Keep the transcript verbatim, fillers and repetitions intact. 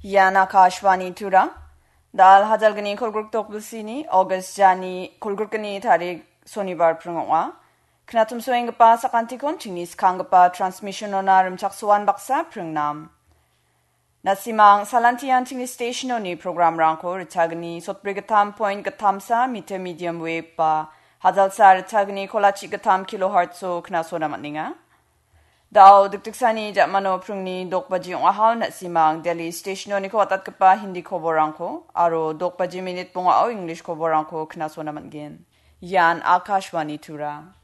Yan Akashwani Tura. Dal Hajalgani Kolgruk Tokbusini, August Jani Kolgrukani Tarik Sonibar Prungwa. Knatum Swingapa Sakantikon Chinis Kangapa Transmission Onarum Chaksuan Baksa Prungnam. Nasimang Salantian Chini Station Oni Program Ranko Ritagani Sotbrigatam Point Gatamsa Mite Medium Wave Pa Hajalsa Ritagani Kolachi Gatam Kilohertz Knasona Matninga. Daw duktuksani Japmano Prungni Dokbaji Ahaw Nasimang Delhi Station Oni ko atat kapa Hindi Koborangko Aro Dokbaji Minute Punga o English Koborangko Knasona Matgin. Yan Akashwani Tura.